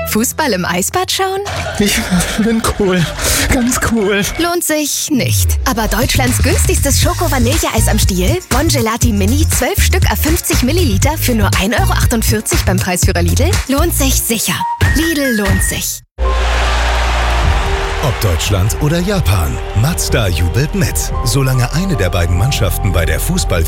Fußball im Eisbad schauen? Ich bin cool. Ganz cool. Lohnt sich nicht. Aber Deutschlands günstigstes Schoko-Vanilleeis am Stiel? Bon Gelati Mini, 12 Stück auf 50 Milliliter für nur 1,48 € beim Preisführer Lidl? Lohnt sich sicher. Lidl lohnt sich. Ob Deutschland oder Japan, Mazda jubelt mit. Solange eine der beiden Mannschaften bei der Fußball